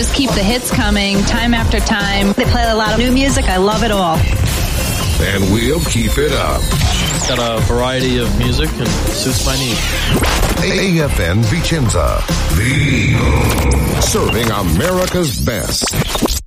just keep the hits coming time after time. They play a lot of new music. I love it all. And we'll keep it up. Got a variety of music and suits my needs. AFN Vicenza, the Eagle, serving America's best.